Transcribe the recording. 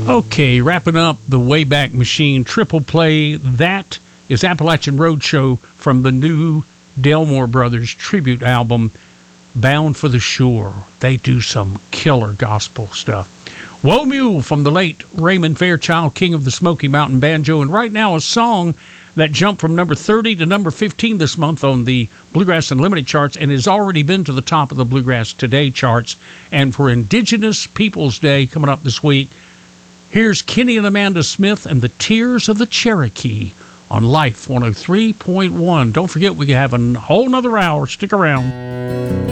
Okay, wrapping up the Wayback Machine triple play. That is Appalachian Roadshow from the new Delmore Brothers tribute album, Bound for the Shore. They do some killer gospel stuff. Woe Mule from the late Raymond Fairchild, king of the Smoky Mountain Banjo. And right now, a song that jumped from number 30 to number 15 this month on the Bluegrass Unlimited charts and has already been to the top of the Bluegrass Today charts. And for Indigenous Peoples Day coming up this week, here's Kenny and Amanda Smith and the Tears of the Cherokee on Life 103.1. Don't forget, we have a whole nother hour. Stick around.